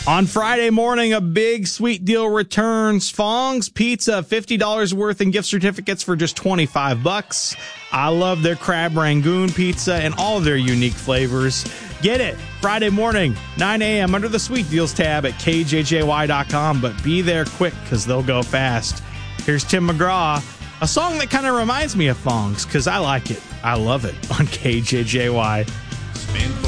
On Friday morning, a big sweet deal returns. Fong's Pizza, $50 worth in gift certificates for just $25. I love their crab rangoon pizza and all of their unique flavors. Get it Friday morning, 9 a.m. under the sweet deals tab at kjjy.com, but be there quick because they'll go fast. Here's Tim McGraw, a song that kind of reminds me of Fong's because I like it. I love it on KJJY.